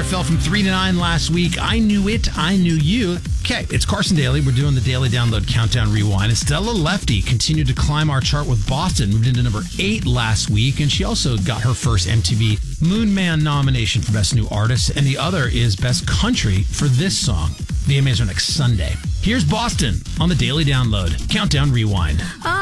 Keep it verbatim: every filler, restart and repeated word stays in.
fell from three to nine last week. I Knew It, I Knew You. Okay, it's Carson Daly. We're doing the Daily Download Countdown Rewind. And Stella Lefty continued to climb our chart with Boston. Moved into number eight last week. And she also got her first M T V Moon Man nomination for Best New Artist. And the other is Best Country for this song. The A M As are next Sunday. Here's Boston on the Daily Download Countdown Rewind.